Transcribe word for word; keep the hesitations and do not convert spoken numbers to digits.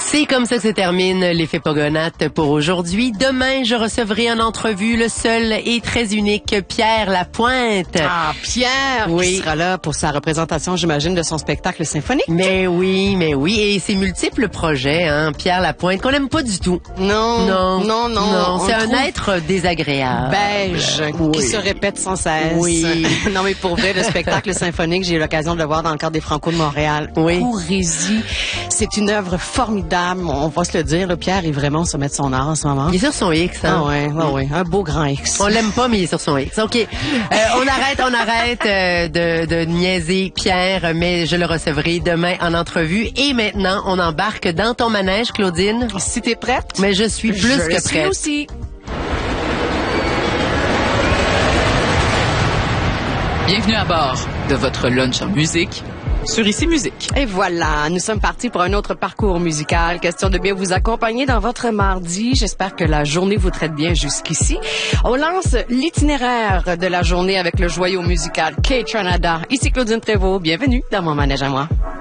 C'est comme ça que se termine l'effet Pogonate pour aujourd'hui. Demain, je recevrai en entrevue le seul et très unique Pierre Lapointe. Ah, Pierre, oui. Qui sera là pour sa représentation, j'imagine, de son spectacle symphonique. Mais oui, mais oui, et ses multiples projets, hein, Pierre Lapointe, qu'on n'aime pas du tout. Non, non, non, non. non c'est un trouve... être désagréable. Beige, oui. qui se répète sans cesse. Oui. Non, mais pour vrai, le spectacle symphonique, j'ai eu l'occasion de le voir dans le cadre des Franco de Montréal. Oui. Courez-y. C'est une œuvre formidable. On va se le dire, le Pierre est vraiment au sommet de son art en ce moment. Il est sur son X, hein? Ah ouais, ouais, ouais. Un beau grand X. On l'aime pas, mais il est sur son X. OK. Euh, on arrête, on arrête euh, de, de niaiser Pierre, mais je le recevrai demain en entrevue. Et maintenant, on embarque dans ton manège, Claudine. Si t'es prête. Mais je suis plus je que suis prête. aussi. Bienvenue à bord de votre lunch en musique sur Ici Musique. Et voilà, nous sommes partis pour un autre parcours musical. Question de bien vous accompagner dans votre mardi. J'espère que la journée vous traite bien jusqu'ici. On lance l'itinéraire de la journée avec le joyau musical K-Canada. Ici Claudine Prévost. Bienvenue dans mon manège à moi.